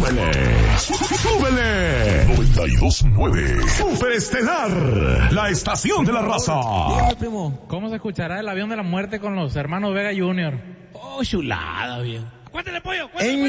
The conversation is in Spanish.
¡Súbele! ¡Súbele! 92.9 Superestelar, la estación de la raza. Dígame, primo. ¿Cómo se escuchará el avión de la muerte con los hermanos Vega Jr.? Oh, chulada, bien. ¡Cuéntale, pollo! En